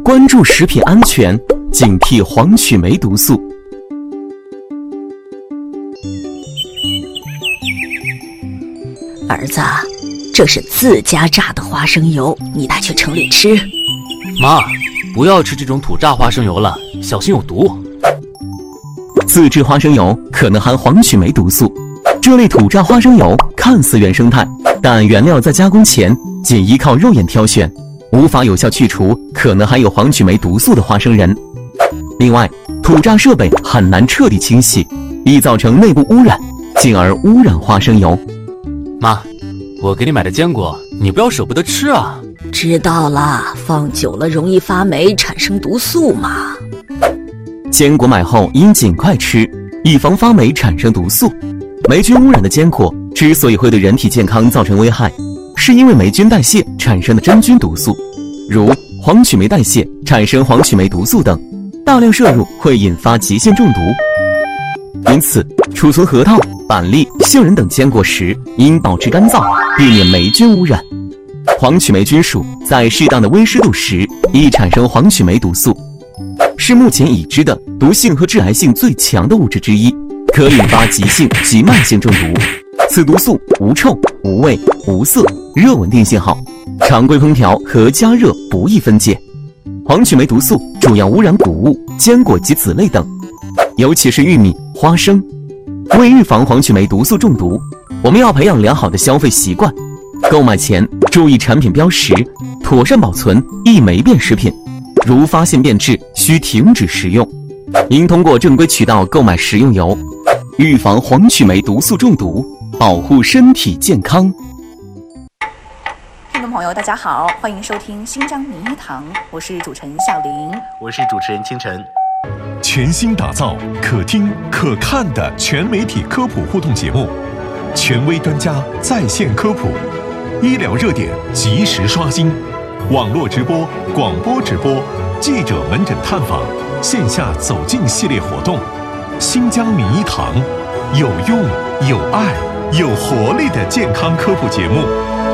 关注食品安全，警惕黄曲霉毒素。 儿子，这是自家榨的花生油，你带去城里吃。 妈，不要吃这种土榨花生油了，小心有毒。 自制花生油可能含黄曲霉毒素，这类土榨花生油看似原生态，但原料在加工前仅依靠肉眼挑选，无法有效去除可能含有黄曲霉毒素的花生仁。另外，土榨设备很难彻底清洗，易造成内部污染，进而污染花生油。 妈，我给你买的坚果，你不要舍不得吃啊。 知道了，放久了容易发霉，产生毒素嘛。 坚果买后应尽快吃，以防发霉产生毒素。霉菌污染的坚果之所以会对人体健康造成危害，是因为霉菌代谢产生的真菌毒素，如黄曲霉代谢产生黄曲霉毒素等，大量摄入会引发急性中毒。因此，储存核桃、板栗、杏仁等坚果时应保持干燥，避免霉菌污染。黄曲霉菌属在适当的微湿度时易产生黄曲霉毒素，是目前已知的毒性和致癌性最强的物质之一，可引发急性及慢性中毒。此毒素无臭、无味、无色，热稳定性好，常规烹调和加热不易分解。黄曲霉毒素主要污染谷物、坚果及籽类等，尤其是玉米、花生。为预防黄曲霉毒素中毒，我们要培养良好的消费习惯。购买前注意产品标识，妥善保存易霉变食品，如发现变质需停止食用。应通过正规渠道购买食用油，预防黄曲霉毒素中毒，保护身体健康。 听众朋友大家好，欢迎收听新疆名医堂，我是主持人夏玲， 我是主持人清晨。 全新打造可听可看的全媒体科普互动节目，权威专家在线科普，医疗热点及时刷新，网络直播、广播直播，记者门诊探访，线下走进系列活动。新疆名医堂，有用、有爱、有活力的健康科普节目。